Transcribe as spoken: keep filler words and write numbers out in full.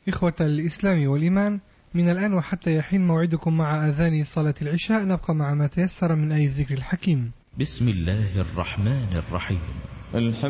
إخوة الإسلام والإيمان، من الآن وحتى يحين موعدكم مع أذان صلاة العشاء، نبقى مع ما تيسر من آي الذكر الحكيم. بسم الله الرحمن الرحيم.